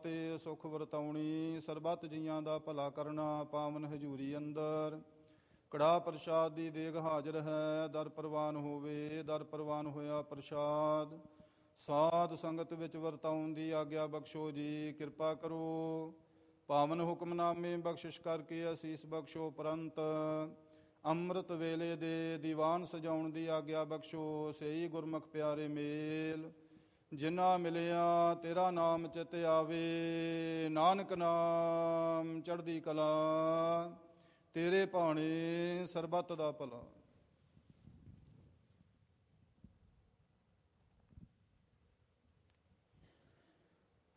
ਤੇ ਸੁਖ ਵਰਤਾਉਣੀ, ਸਰਬੱਤ ਜੀਆਂ ਦਾ ਭਲਾ ਕਰਨਾ, ਪਾਵਨ ਹਜ਼ੂਰੀ ਅੰਦਰ। ਕੜਾ ਪ੍ਰਸ਼ਾਦ ਦੀ ਦੇਗ ਹਾਜ਼ਰ ਹੈ, ਦਰ ਪ੍ਰਵਾਨ ਹੋਵੇ, ਦਰ ਪ੍ਰਵਾਨ ਹੋਇਆ ਪ੍ਰਸ਼ਾਦ। ਸਾਧ ਸੰਗਤ ਵਿੱਚ ਵਰਤਾਉਣ ਦੀ ਆਗਿਆ ਬਖਸ਼ੋ ਜੀ, ਕਿਰਪਾ ਕਰੋ। ਪਾਵਨ ਹੁਕਮਨਾਮੇ ਬਖਸ਼ਿਸ਼ ਕਰਕੇ ਅਸੀਸ ਬਖਸ਼ੋ ਪ੍ਰੰਤ। ਅੰਮ੍ਰਿਤ ਵੇਲੇ ਦੇ ਦੀਵਾਨ ਸਜਾਉਣ ਦੀ ਆਗਿਆ ਬਖਸ਼ੋ, ਸਹੀ ਗੁਰਮੁਖ ਪਿਆਰੇ ਮੇਲ। ਜਿਨ੍ਹਾਂ ਮਿਲਿਆ ਤੇਰਾ ਨਾਮ ਚਿਤ ਆਵੇ, ਨਾਨਕ ਨਾਮ ਚੜ੍ਹਦੀ ਕਲਾ। ਤੇਰੇ ਭਾਣੇ ਸਰਬੱਤ ਦਾ ਭਲਾ।